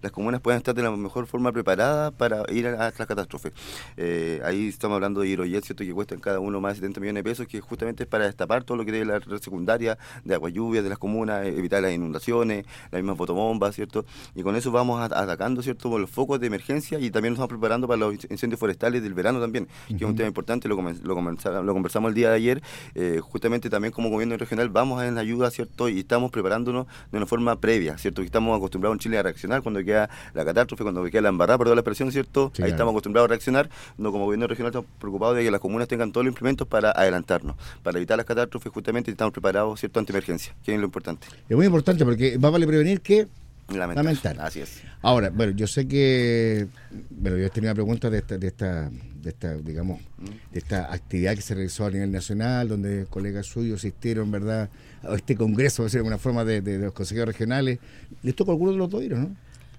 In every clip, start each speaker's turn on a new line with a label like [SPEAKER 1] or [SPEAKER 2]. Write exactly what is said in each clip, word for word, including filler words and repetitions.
[SPEAKER 1] las comunas puedan estar de la mejor forma preparadas para ir a, a estas catástrofes. Eh, ahí estamos hablando de hidrojet, ¿cierto?, que cuestan cada uno más de setenta millones de pesos, que justamente es para destapar todo lo que tiene la red secundaria de agua lluvia de las comunas, evitar las inundaciones, las mismas fotobombas, ¿cierto? Y con eso vamos a, atacando, ¿cierto?, por los focos de emergencia, y también nos estamos preparando para los incendios forestales del verano también, que uh-huh. es un tema importante, lo, lo, conversamos, lo conversamos el día de ayer. Eh, justamente también como gobierno regional vamos en ayuda, ¿cierto?, y estamos preparándonos de una forma previa, ¿cierto?, que estamos acostumbrados en Chile a reaccionar cuando queda la catástrofe, cuando queda la embarrada por toda la expresión, ¿cierto? Sí, ahí claro. estamos acostumbrados a reaccionar. No, como gobierno regional estamos preocupados de que las comunas tengan todos los implementos para adelantarnos, para evitar las catástrofes, justamente estamos preparados, ¿cierto?, ante emergencia, que es lo importante.
[SPEAKER 2] Es muy importante porque más vale prevenir que
[SPEAKER 1] lamentar.
[SPEAKER 2] lamentar.
[SPEAKER 1] Así es.
[SPEAKER 2] Ahora, bueno, yo sé que, bueno, yo tenía una pregunta de esta, de esta, de esta, digamos, de esta actividad que se realizó a nivel nacional, donde colegas suyos asistieron, ¿verdad?, a este congreso, de alguna forma, de, de, de los consejeros regionales. ¿Les tocó alguno de los dos ir, no?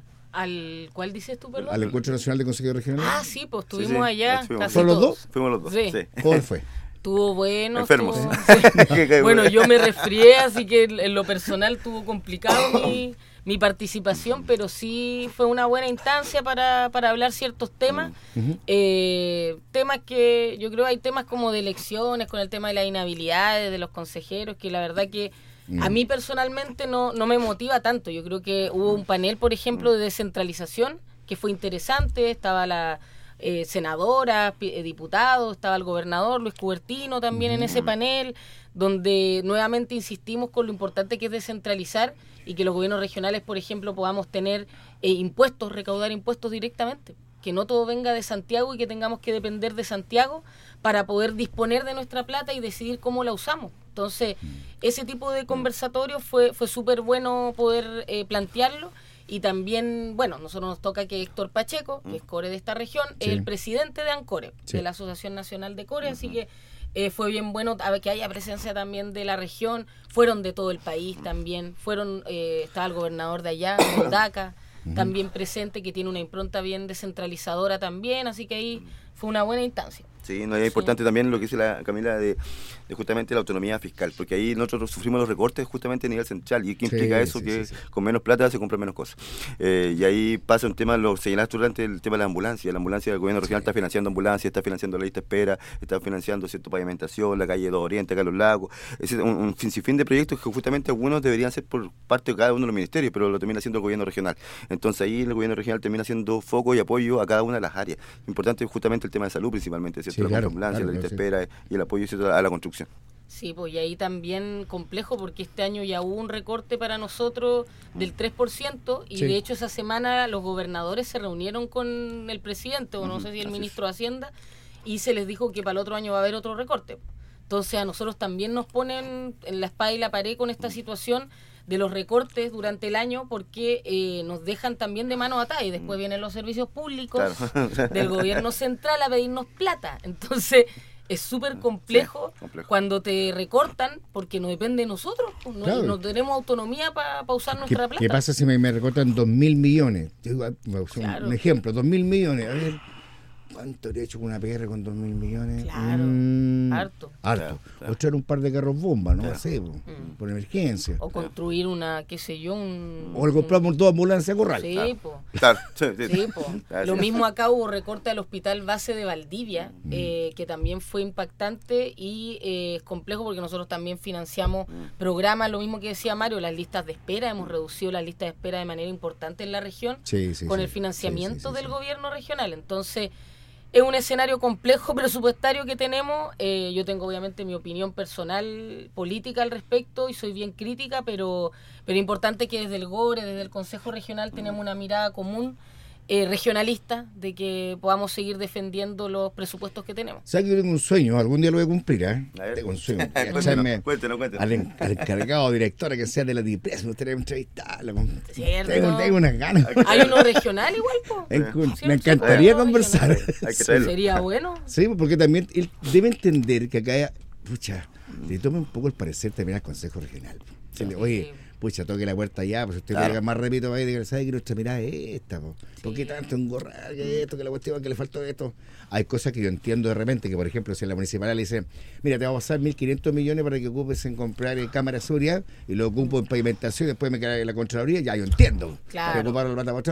[SPEAKER 3] ¿Al cuál dices tú, perdón?
[SPEAKER 2] Al Encuentro Nacional de Consejeros Regionales.
[SPEAKER 3] Ah, sí, pues estuvimos
[SPEAKER 1] sí, sí,
[SPEAKER 3] allá.
[SPEAKER 2] ¿Fueron los dos?
[SPEAKER 1] Fuimos los dos,
[SPEAKER 3] sí.
[SPEAKER 1] sí.
[SPEAKER 2] ¿Cómo fue?
[SPEAKER 3] Estuvo bueno.
[SPEAKER 1] Enfermos.
[SPEAKER 3] Estuvo, sí. Bueno, yo me resfrié, así que en lo personal estuvo complicado mi, mi participación, pero sí fue una buena instancia para, para hablar ciertos temas. Uh-huh. Eh, temas que yo creo hay temas como de elecciones, con el tema de las inhabilidades de los consejeros, que la verdad que a mí personalmente no, no me motiva tanto. Yo creo que hubo un panel, por ejemplo, de descentralización que fue interesante. Estaba la eh, senadora, eh, diputado, estaba el gobernador Luis Cubertino también en ese panel, donde nuevamente insistimos con lo importante que es descentralizar y que los gobiernos regionales, por ejemplo, podamos tener eh, impuestos, recaudar impuestos directamente. Que no todo venga de Santiago y que tengamos que depender de Santiago para poder disponer de nuestra plata y decidir cómo la usamos. Entonces, ese tipo de conversatorio fue fue súper bueno poder eh, plantearlo. Y también, bueno, nosotros nos toca que Héctor Pacheco, que es core de esta región, sí. es el presidente de ANCORE, sí. de la Asociación Nacional de Core, uh-huh. así que eh, fue bien bueno que haya presencia también de la región. Fueron de todo el país también, fueron eh, estaba el gobernador de allá, Daca, uh-huh. también presente, que tiene una impronta bien descentralizadora también, así que ahí fue una buena instancia.
[SPEAKER 1] Sí, no, es importante sí. también lo que dice la Camila de, de justamente la autonomía fiscal, porque ahí nosotros sufrimos los recortes justamente a nivel central, y ¿qué sí, implica eso? Sí, que sí, sí. con menos plata se compran menos cosas. Eh, y ahí pasa un tema, lo señalaste durante el tema de la ambulancia. La ambulancia del gobierno regional sí. está financiando ambulancias, está financiando la lista de espera, está financiando cierta pavimentación, la calle dos Oriente, acá en los lagos. Es un, un sinfín de proyectos que justamente algunos deberían ser por parte de cada uno de los ministerios, pero lo termina haciendo el gobierno regional. Entonces ahí el gobierno regional termina haciendo foco y apoyo a cada una de las áreas. Importante es justamente el tema de salud principalmente, ¿cierto? Sí, la claro, ambulancia, claro, la lista de sí. espera y el apoyo, ¿cierto?, a la construcción.
[SPEAKER 3] Sí, pues y ahí también complejo porque este año ya hubo un recorte para nosotros del tres por ciento y sí. de hecho esa semana los gobernadores se reunieron con el presidente o no uh-huh. sé si el Así ministro es. de Hacienda y se les dijo que para el otro año va a haber otro recorte. Entonces a nosotros también nos ponen en la espada y la pared con esta situación de los recortes durante el año porque eh, nos dejan también de mano atada y después vienen los servicios públicos claro. del gobierno central a pedirnos plata. Entonces es súper complejo, sí, complejo cuando te recortan porque no depende de nosotros, no, claro. no tenemos autonomía para pa usar nuestra plata.
[SPEAKER 2] ¿Qué pasa si me, me recortan dos mil millones? Claro. Un ejemplo, dos mil millones, a ver, ¿cuánto he hecho con una P R con dos mil millones?
[SPEAKER 3] Claro,
[SPEAKER 2] mm,
[SPEAKER 3] harto.
[SPEAKER 2] Harto. Claro, claro. O traer un par de carros bomba, ¿no?
[SPEAKER 1] Claro.
[SPEAKER 2] Así, por, mm. por emergencia.
[SPEAKER 3] O construir una, qué sé yo, un...
[SPEAKER 2] O le compramos dos ambulancias a corral.
[SPEAKER 3] Sí,
[SPEAKER 2] claro.
[SPEAKER 3] po.
[SPEAKER 1] Claro. Sí, sí.
[SPEAKER 3] sí po. Claro. Lo mismo acá hubo recorte al hospital base de Valdivia, mm. eh, que también fue impactante y eh, es complejo porque nosotros también financiamos mm. programas, lo mismo que decía Mario, las listas de espera, hemos reducido las listas de espera de manera importante en la región
[SPEAKER 2] sí, sí,
[SPEAKER 3] con
[SPEAKER 2] sí.
[SPEAKER 3] el financiamiento
[SPEAKER 2] sí, sí, sí,
[SPEAKER 3] del
[SPEAKER 2] sí.
[SPEAKER 3] gobierno regional. Entonces... es un escenario complejo presupuestario que tenemos. Eh, yo tengo obviamente mi opinión personal política al respecto y soy bien crítica, pero pero importante que desde el GORE, desde el Consejo Regional tenemos una mirada común eh, regionalista de que podamos seguir defendiendo los presupuestos que tenemos.
[SPEAKER 2] ¿Sabes que yo tengo un sueño? Algún día lo voy a cumplir, ¿eh? Tengo un sueño.
[SPEAKER 1] cuéntanos, cuéntanos, cuéntanos.
[SPEAKER 2] Al, al encargado directora que sea de la DIPRES, me gustaría entrevistarlo.
[SPEAKER 3] Cierto.
[SPEAKER 2] Tengo, tengo unas ganas.
[SPEAKER 3] Hay uno regional igual, po.
[SPEAKER 2] Sí, me encantaría sí, conversar.
[SPEAKER 1] Hay que traerlo.
[SPEAKER 3] Sería bueno.
[SPEAKER 2] Sí, porque también él debe entender que acá hay, pucha, le tome un poco el parecer también al Consejo Regional. Sí. Oye, pucha, toque la puerta allá, pues usted claro. más repito, va a ir, ¿sabe que nuestra mirada es esta? Po? ¿Por sí. qué tanto engorrar que esto, que la cuestión, que le faltó esto? Hay cosas que yo entiendo de repente, que por ejemplo, si la municipalidad le dice, mira, te vamos a pasar mil quinientos millones para que ocupes en comprar eh, cámaras de seguridad, y lo ocupo en pavimentación y después me queda en la Contraloría, ya yo entiendo.
[SPEAKER 3] Claro.
[SPEAKER 2] Que ocuparon la plata para